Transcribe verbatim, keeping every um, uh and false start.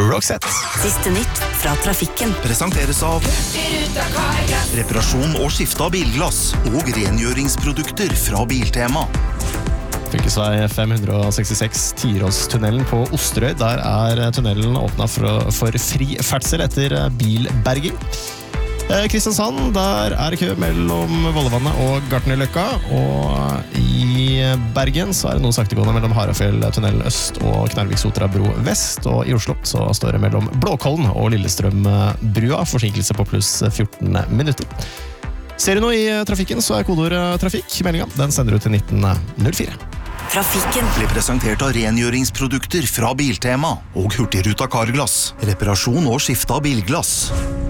Roxette. Siste nytt fra trafikken. Presenteres av reparasjon og skifte av bilglass og rengjøringsprodukter fra Biltema. Fylkesvei fem hundre sekstiseks, Tiråstunnelen på Osterøy. Der er tunnelen åpnet for, for fri ferdsel etter bilberging. Kristiansand, der er kø mellom Vollevannet og Gartnerløkka, og i Bergen så er det noe saktegående mellom Harafjelltunnelen øst og Knarvik-Sotra bro vest, og i Oslo så står det mellom Blåkollen og Lillestrøm-brua, forsinkelse på pluss fjorten minutter. Ser du noe i trafikken, så er kodeord trafikk. Meldingen, den sender du til nitten null fire. Trafikken Ble presentert av rengjøringsprodukter fra Biltema og Hurtigruta Carglass. Reparasjon og skifte av bilglass.